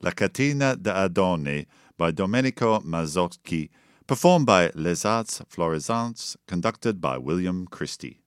La Catena d'Adone by Domenico Mazzocchi, performed by Les Arts Florissants, conducted by William Christie.